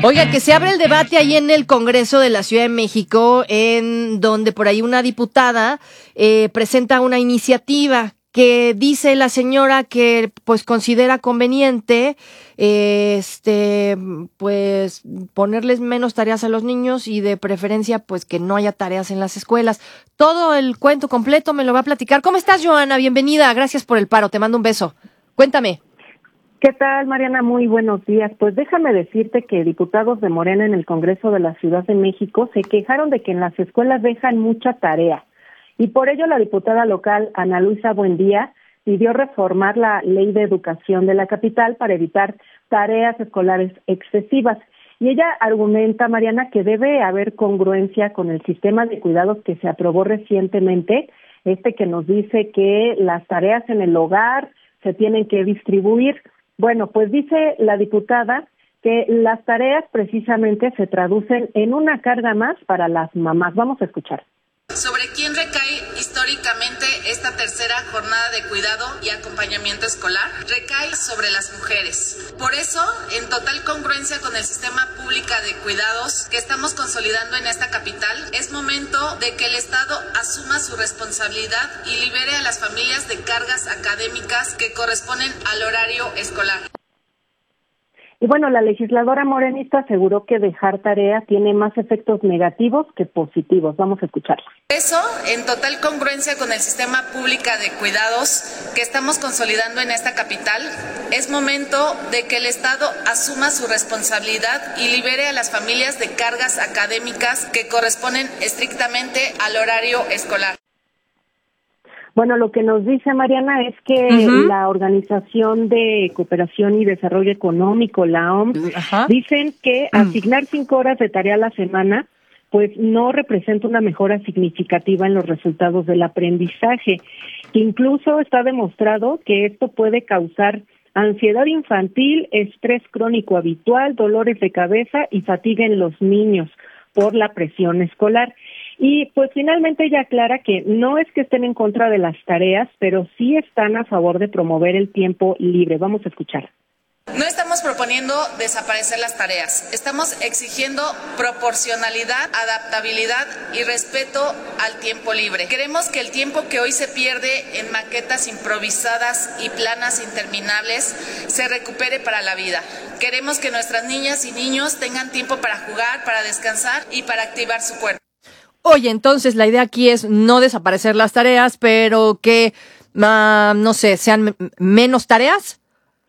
Oiga, que se abre el debate ahí en el Congreso de la Ciudad de México, en donde por ahí una diputada presenta una iniciativa que dice la señora que pues considera conveniente pues ponerles menos tareas a los niños y de preferencia pues que no haya tareas en las escuelas. Todo el cuento completo me lo va a platicar. ¿Cómo estás, Joana? Bienvenida. Gracias por el paro. Te mando un beso. Cuéntame. ¿Qué tal, Mariana? Muy buenos días. Pues déjame decirte que diputados de Morena en el Congreso de la Ciudad de México se quejaron de que en las escuelas dejan mucha tarea. Y por ello la diputada local Ana Luisa Buendía pidió reformar la Ley de Educación de la capital para evitar tareas escolares excesivas. Y ella argumenta, Mariana, que debe haber congruencia con el sistema de cuidados que se aprobó recientemente, que nos dice que las tareas en el hogar se tienen que distribuir. Bueno, pues dice la diputada que las tareas precisamente se traducen en una carga más para las mamás. Vamos a escuchar. ¿Sobre quién recae históricamente esta tercera jornada de cuidado y acompañamiento escolar? Recae sobre las mujeres. Por eso, en total congruencia con el sistema público de cuidados que estamos consolidando en esta capital, es momento de que el Estado asuma su responsabilidad y libere a las familias de cargas académicas que corresponden al horario escolar. Y bueno, la legisladora morenista aseguró que dejar tarea tiene más efectos negativos que positivos. Vamos a escucharla. Eso, en total congruencia con el sistema público de cuidados que estamos consolidando en esta capital, es momento de que el Estado asuma su responsabilidad y libere a las familias de cargas académicas que corresponden estrictamente al horario escolar. Bueno, lo que nos dice Mariana es que la Organización de Cooperación y Desarrollo Económico, la OMS, dicen que asignar 5 horas de tarea a la semana pues no representa una mejora significativa en los resultados del aprendizaje. Incluso está demostrado que esto puede causar ansiedad infantil, estrés crónico habitual, dolores de cabeza y fatiga en los niños por la presión escolar. Y pues finalmente ella aclara que no es que estén en contra de las tareas, pero sí están a favor de promover el tiempo libre. Vamos a escuchar. No estamos proponiendo desaparecer las tareas, estamos exigiendo proporcionalidad, adaptabilidad y respeto al tiempo libre. Queremos que el tiempo que hoy se pierde en maquetas improvisadas y planas interminables se recupere para la vida. Queremos que nuestras niñas y niños tengan tiempo para jugar, para descansar y para activar su cuerpo. Oye, entonces la idea aquí es no desaparecer las tareas, pero que, no sé, sean menos tareas.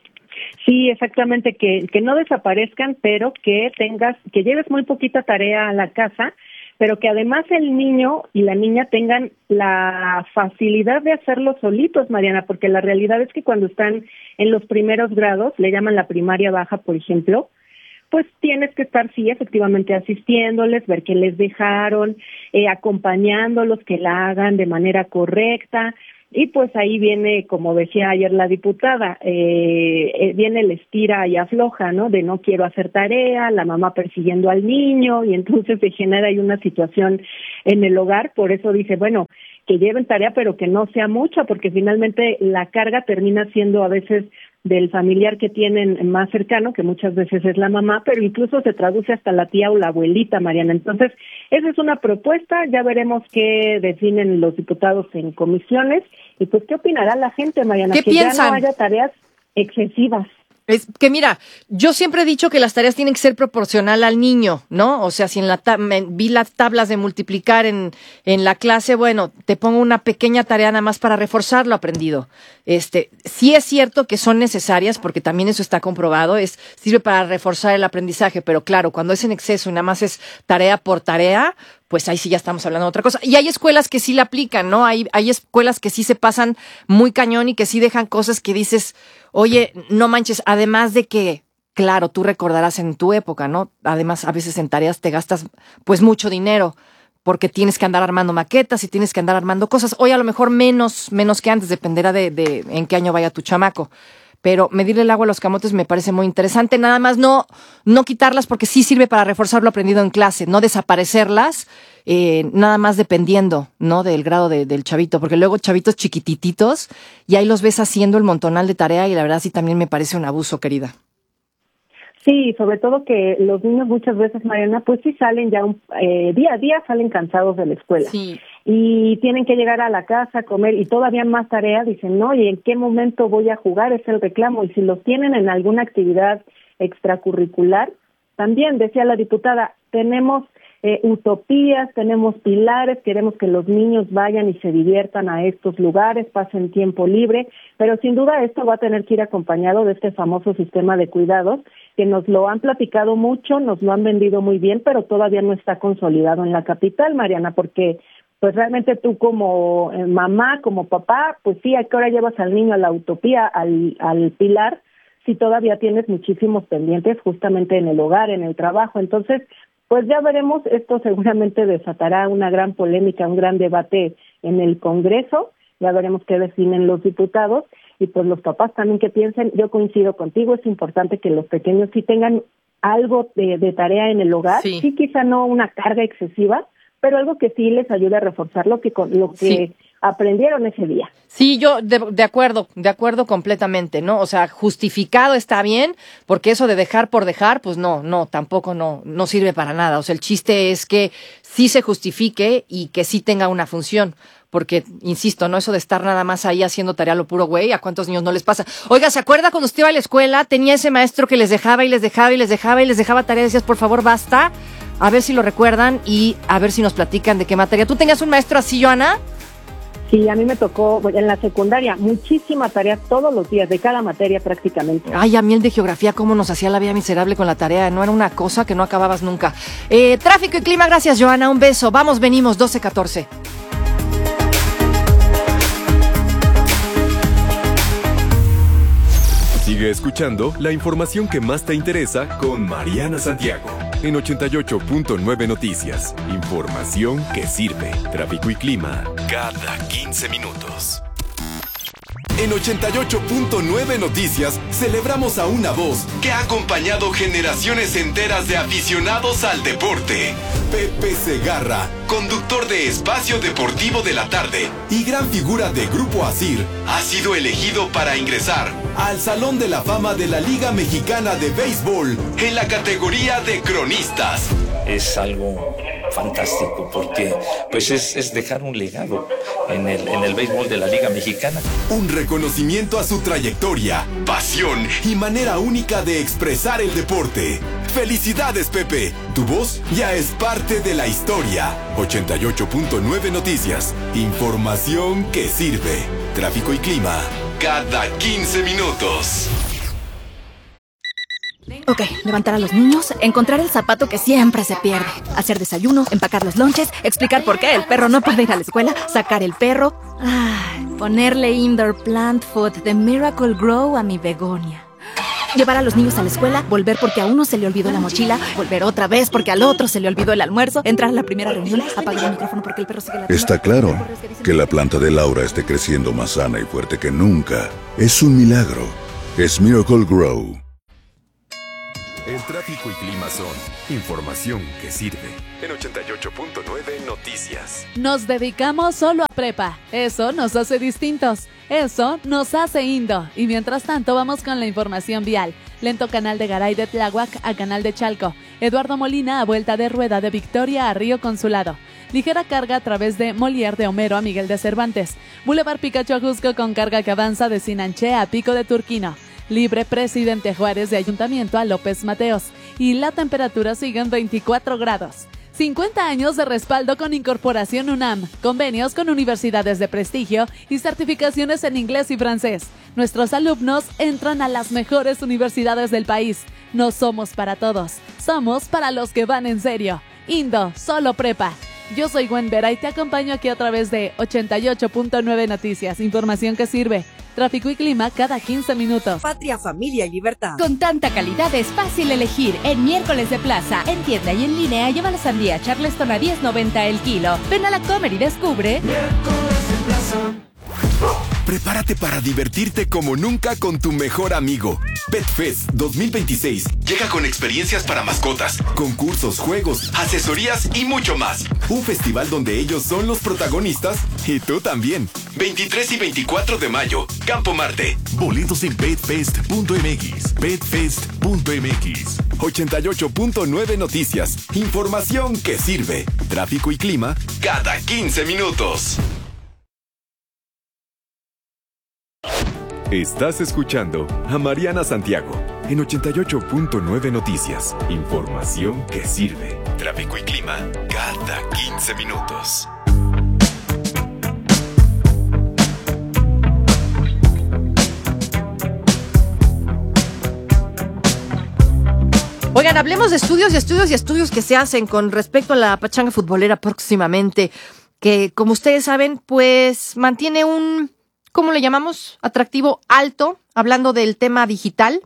Sí, exactamente, que no desaparezcan, pero que lleves muy poquita tarea a la casa, pero que además el niño y la niña tengan la facilidad de hacerlo solitos, Mariana, porque la realidad es que cuando están en los primeros grados, le llaman la primaria baja, por ejemplo, pues tienes que estar, sí, efectivamente asistiéndoles, ver qué les dejaron, acompañándolos, que la hagan de manera correcta. Y pues ahí viene, como decía ayer la diputada, viene el estira y afloja, ¿no? De no quiero hacer tarea, la mamá persiguiendo al niño, y entonces se genera ahí una situación en el hogar. Por eso dice, bueno, que lleven tarea, pero que no sea mucha, porque finalmente la carga termina siendo a veces del familiar que tienen más cercano, que muchas veces es la mamá, pero incluso se traduce hasta la tía o la abuelita, Mariana. Entonces, esa es una propuesta, ya veremos qué definen los diputados en comisiones, y pues qué opinará la gente, Mariana, ¿Qué que piensan? Ya no haya tareas excesivas. Es que mira, yo siempre he dicho que las tareas tienen que ser proporcional al niño, ¿no? O sea, si vi las tablas de multiplicar en la clase, bueno, te pongo una pequeña tarea nada más para reforzar lo aprendido. Sí es cierto que son necesarias, porque también eso está comprobado, sirve para reforzar el aprendizaje, pero claro, cuando es en exceso y nada más es tarea por tarea, pues ahí sí ya estamos hablando de otra cosa. Y hay escuelas que sí la aplican, ¿no? Hay escuelas que sí se pasan muy cañón y que sí dejan cosas que dices, oye, no manches, además de que, claro, tú recordarás en tu época, ¿no? Además, a veces en tareas te gastas pues mucho dinero porque tienes que andar armando maquetas y tienes que andar armando cosas. Hoy a lo mejor menos que antes, dependerá de en qué año vaya tu chamaco. Pero medirle el agua a los camotes me parece muy interesante. Nada más no quitarlas, porque sí sirve para reforzar lo aprendido en clase, no desaparecerlas, nada más dependiendo, ¿no? Del grado del chavito, porque luego chavitos chiquitititos y ahí los ves haciendo el montonal de tarea y la verdad sí también me parece un abuso, querida. Sí, sobre todo que los niños muchas veces, Mariana, pues sí salen ya día a día, salen cansados de la escuela. Sí. Y tienen que llegar a la casa, comer y todavía más tarea. Dicen, no, ¿y en qué momento voy a jugar? Es el reclamo. Y si los tienen en alguna actividad extracurricular, también, decía la diputada, tenemos utopías, tenemos pilares, queremos que los niños vayan y se diviertan a estos lugares, pasen tiempo libre, pero sin duda esto va a tener que ir acompañado de este famoso sistema de cuidados, que nos lo han platicado mucho, nos lo han vendido muy bien, pero todavía no está consolidado en la capital, Mariana, porque pues realmente tú como mamá, como papá, pues sí, ¿a qué hora llevas al niño a la utopía, al pilar, si todavía tienes muchísimos pendientes justamente en el hogar, en el trabajo? Entonces, pues ya veremos, esto seguramente desatará una gran polémica, un gran debate en el Congreso, ya veremos qué definen los diputados, y pues los papás también que piensen. Yo coincido contigo, es importante que los pequeños sí tengan algo de tarea en el hogar, sí quizá no una carga excesiva, pero algo que sí les ayude a reforzar lo que sí aprendieron ese día. Sí, yo de acuerdo completamente, ¿no? O sea, justificado está bien, porque eso de dejar por dejar, pues tampoco no sirve para nada. O sea, el chiste es que sí se justifique y que sí tenga una función. Porque, insisto, no eso de estar nada más ahí haciendo tarea lo puro güey, ¿a cuántos niños no les pasa? Oiga, ¿se acuerda cuando usted iba a la escuela? Tenía ese maestro que les dejaba y les dejaba y les dejaba y les dejaba tarea, decías, por favor, basta. A ver si lo recuerdan y a ver si nos platican de qué materia. ¿Tú tenías un maestro así, Joana? Sí, a mí me tocó en la secundaria muchísima tarea todos los días, de cada materia prácticamente. Ay, a mí el de geografía, cómo nos hacía la vida miserable con la tarea, no era una cosa que no acababas nunca. Tráfico y clima, gracias, Joana, un beso. Vamos, venimos, 12:14. Sigue escuchando la información que más te interesa con Mariana Santiago en 88.9 Noticias. Información que sirve. Tráfico y clima cada 15 minutos. En 88.9 Noticias celebramos a una voz que ha acompañado generaciones enteras de aficionados al deporte. Pepe Segarra, conductor de Espacio Deportivo de la Tarde y gran figura de Grupo Asir, ha sido elegido para ingresar al Salón de la Fama de la Liga Mexicana de Béisbol en la categoría de cronistas. Es algo fantástico porque pues es dejar un legado en el béisbol de la Liga Mexicana. Un reconocimiento a su trayectoria, pasión y manera única de expresar el deporte. ¡Felicidades, Pepe! Tu voz ya es parte de la historia. 88.9 Noticias. Información que sirve. Tráfico y clima cada 15 minutos. Ok, levantar a los niños, encontrar el zapato que siempre se pierde, hacer desayuno, empacar los lonches, explicar por qué el perro no puede ir a la escuela, sacar el perro, ponerle indoor plant food de Miracle Grow a mi begonia. Llevar a los niños a la escuela, volver porque a uno se le olvidó la mochila, volver otra vez porque al otro se le olvidó el almuerzo, entrar a la primera reunión, apagar el micrófono porque el perro sigue ladrando. Está claro que la planta de Laura esté creciendo más sana y fuerte que nunca. Es un milagro. Es Miracle Grow. El tráfico y clima son información que sirve. En 88.9 Noticias. Nos dedicamos solo a prepa. Eso nos hace distintos. Eso nos hace Indo. Y mientras tanto vamos con la información vial. Lento canal de Garay de Tláhuac a canal de Chalco. Eduardo Molina a vuelta de rueda de Victoria a Río Consulado. Ligera carga a través de Molière de Homero a Miguel de Cervantes. Boulevard Picacho a Jusco con carga que avanza de Sinanché a Pico de Turquino. Libre Presidente Juárez de Ayuntamiento a López Mateos. Y la temperatura sigue en 24 grados. 50 años de respaldo con Incorporación UNAM, convenios con universidades de prestigio y certificaciones en inglés y francés. Nuestros alumnos entran a las mejores universidades del país. No somos para todos, somos para los que van en serio. Indo, solo prepa. Yo soy Gwen Vera y te acompaño aquí a través de 88.9 Noticias, información que sirve. Tráfico y clima cada 15 minutos. Patria, familia y libertad. Con tanta calidad es fácil elegir. En Miércoles de Plaza, en tienda y en línea, lleva la sandía Charleston a $10.90 el kilo. Ven a la Comer y descubre. Miércoles de Plaza. Prepárate para divertirte como nunca con tu mejor amigo. PetFest 2026 llega con experiencias para mascotas, concursos, juegos, asesorías y mucho más. Un festival donde ellos son los protagonistas y tú también. 23 y 24 de mayo, Campo Marte. Boletos en petfest.mx. Petfest.mx. 88.9 Noticias. Información que sirve. Tráfico y clima cada 15 minutos. Estás escuchando a Mariana Santiago en 88.9 Noticias. Información que sirve. Tráfico y clima cada 15 minutos. Oigan, hablemos de estudios y estudios y estudios que se hacen con respecto a la pachanga futbolera próximamente, que como ustedes saben, pues mantiene un, ¿cómo le llamamos? Atractivo alto, hablando del tema digital,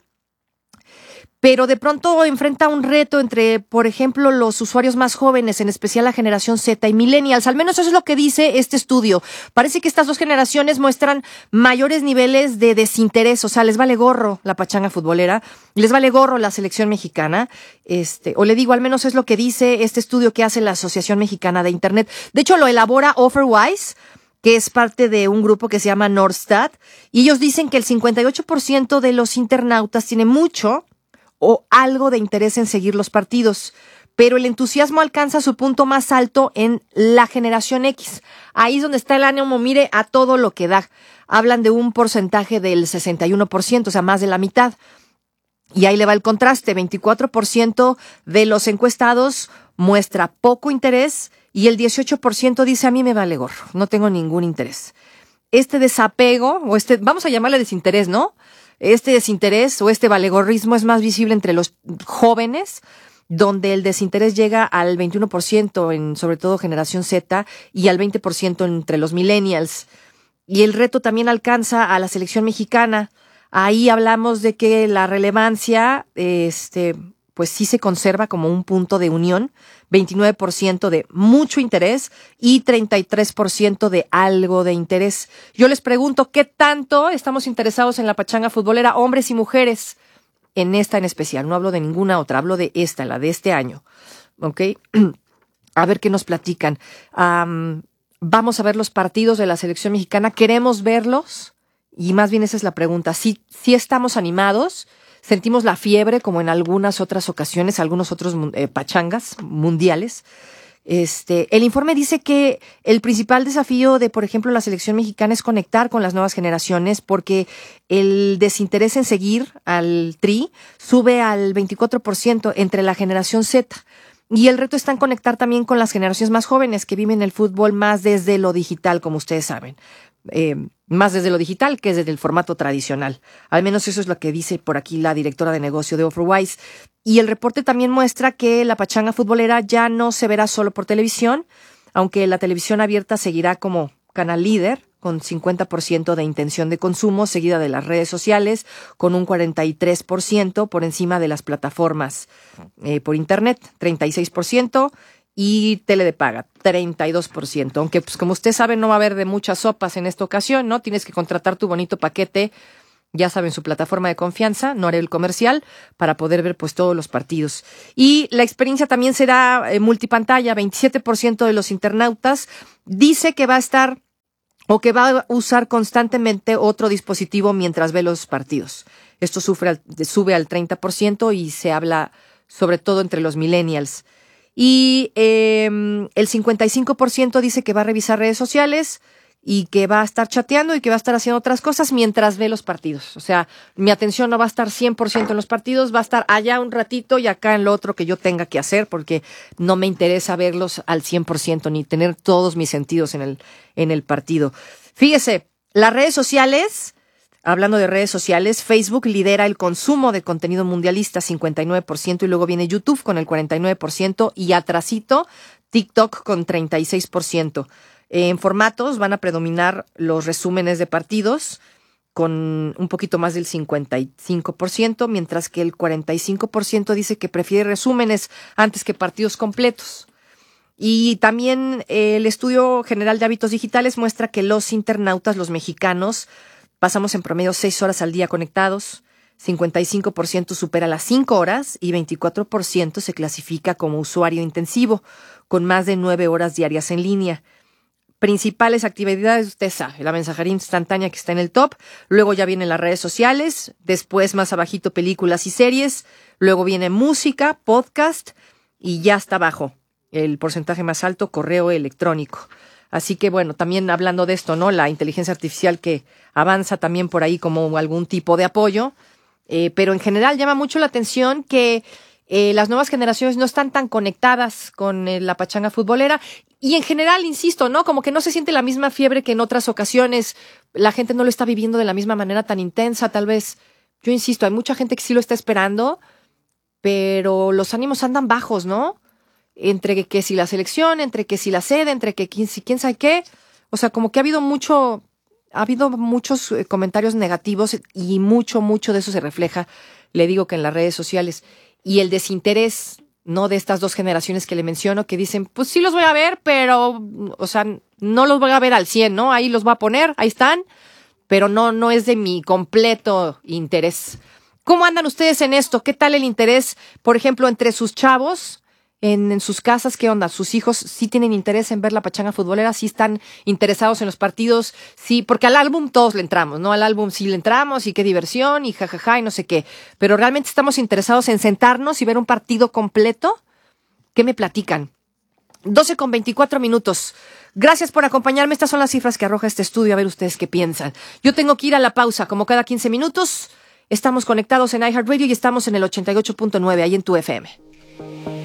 pero de pronto enfrenta un reto entre, por ejemplo, los usuarios más jóvenes, en especial la generación Z y millennials. Al menos eso es lo que dice este estudio. Parece que estas dos generaciones muestran mayores niveles de desinterés, o sea, les vale gorro la pachanga futbolera, les vale gorro la selección mexicana, o le digo, al menos es lo que dice este estudio que hace la Asociación Mexicana de Internet. De hecho, lo elabora Offerwise, que es parte de un grupo que se llama Nordstat, y ellos dicen que el 58% de los internautas tiene mucho o algo de interés en seguir los partidos, pero el entusiasmo alcanza su punto más alto en la generación X. Ahí es donde está el ánimo, mire, a todo lo que da. Hablan de un porcentaje del 61%, o sea, más de la mitad. Y ahí le va el contraste, 24% de los encuestados muestra poco interés y el 18% dice, a mí me vale gorro, no tengo ningún interés. Este desapego, o vamos a llamarle desinterés, ¿no? Este desinterés o este valegorrismo es más visible entre los jóvenes, donde el desinterés llega al 21% en sobre todo generación Z y al 20% entre los millennials. Y el reto también alcanza a la selección mexicana. Ahí hablamos de que la relevancia, pues sí se conserva como un punto de unión, 29% de mucho interés y 33% de algo de interés. Yo les pregunto, ¿qué tanto estamos interesados en la pachanga futbolera, hombres y mujeres? En esta en especial, no hablo de ninguna otra, hablo de esta, la de este año, ¿ok? A ver qué nos platican. Vamos a ver los partidos de la selección mexicana, ¿queremos verlos? Y más bien esa es la pregunta, ¿sí estamos animados? Sentimos la fiebre como en algunas otras ocasiones, algunos otros pachangas mundiales. El informe dice que el principal desafío de, por ejemplo, la selección mexicana es conectar con las nuevas generaciones porque el desinterés en seguir al Tri sube al 24% entre la generación Z. Y el reto está en conectar también con las generaciones más jóvenes que viven el fútbol más desde lo digital, como ustedes saben. Más desde lo digital que desde el formato tradicional. Al menos eso es lo que dice por aquí la directora de negocio de Offerwise. Y el reporte también muestra que la pachanga futbolera ya no se verá solo por televisión, aunque la televisión abierta seguirá como canal líder, con 50% de intención de consumo, seguida de las redes sociales, con un 43% por encima de las plataformas por internet, 36%. Y tele de paga, 32%. Aunque, pues como usted sabe, no va a haber de muchas sopas en esta ocasión, ¿no? Tienes que contratar tu bonito paquete, ya saben, su plataforma de confianza, no haré el comercial, para poder ver pues todos los partidos. Y la experiencia también será multipantalla. 27% de los internautas dice que va a estar o que va a usar constantemente otro dispositivo mientras ve los partidos. Esto sube al 30% y se habla sobre todo entre los millennials. Y el 55% dice que va a revisar redes sociales y que va a estar chateando y que va a estar haciendo otras cosas mientras ve los partidos. O sea, mi atención no va a estar 100% en los partidos, va a estar allá un ratito y acá en lo otro que yo tenga que hacer porque no me interesa verlos al 100% ni tener todos mis sentidos en el partido. Fíjese, las redes sociales... Hablando de redes sociales, Facebook lidera el consumo de contenido mundialista, 59%, y luego viene YouTube con el 49%, y atrasito TikTok con 36%. En formatos van a predominar los resúmenes de partidos, con un poquito más del 55%, mientras que el 45% dice que prefiere resúmenes antes que partidos completos. Y también el Estudio General de Hábitos Digitales muestra que los internautas, los mexicanos, pasamos en promedio 6 horas al día conectados, 55% supera las 5 horas y 24% se clasifica como usuario intensivo, con más de 9 horas diarias en línea. Principales actividades, usted sabe, la mensajería instantánea que está en el top, luego ya vienen las redes sociales, después más abajito películas y series, luego viene música, podcast y ya está abajo el porcentaje más alto, correo electrónico. Así que bueno, también hablando de esto, ¿no? La inteligencia artificial que avanza también por ahí como algún tipo de apoyo, pero en general llama mucho la atención que las nuevas generaciones no están tan conectadas con la pachanga futbolera y en general, insisto, ¿no? Como que no se siente la misma fiebre que en otras ocasiones, la gente no lo está viviendo de la misma manera tan intensa, tal vez. Yo insisto, hay mucha gente que sí lo está esperando, pero los ánimos andan bajos, ¿no? Entre que si la selección, entre que si la sede, entre que quién sabe qué. O sea, como que ha habido muchos comentarios negativos y mucho de eso se refleja, le digo que en las redes sociales. Y el desinterés, ¿no? De estas dos generaciones que le menciono, que dicen, pues sí los voy a ver, pero, o sea, no los voy a ver al 100, ¿no? Ahí los voy a poner, ahí están, pero no es de mi completo interés. ¿Cómo andan ustedes en esto? ¿Qué tal el interés, por ejemplo, entre sus chavos? En sus casas, ¿qué onda? ¿Sus hijos sí tienen interés en ver la pachanga futbolera? ¿Sí están interesados en los partidos? Sí, porque al álbum todos le entramos, ¿no? Al álbum sí le entramos y qué diversión y jajaja y no sé qué. Pero ¿realmente estamos interesados en sentarnos y ver un partido completo? ¿Qué me platican? 12:24. Gracias por acompañarme. Estas son las cifras que arroja este estudio. A ver ustedes qué piensan. Yo tengo que ir a la pausa como cada 15 minutos. Estamos conectados en iHeartRadio y estamos en el 88.9 ahí en tu FM.